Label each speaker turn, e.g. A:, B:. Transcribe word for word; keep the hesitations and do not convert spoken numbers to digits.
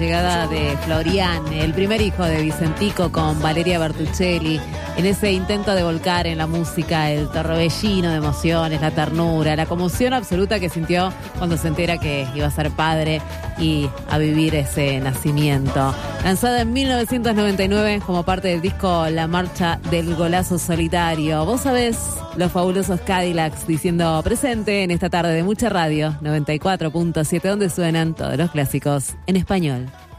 A: Llegada de Florian, el primer hijo de Vicentico con Valeria Bertuccelli, en ese intento de volcar en la música el torbellino de emociones, la ternura, la conmoción absoluta que sintió cuando se entera que iba a ser padre y a vivir ese nacimiento. Lanzada en mil novecientos noventa y nueve como parte del disco La Marcha del Golazo Solitario. Vos sabés, los fabulosos Cadillacs diciendo presente en esta tarde de mucha radio, noventa y cuatro punto siete, donde suenan todos los clásicos en español.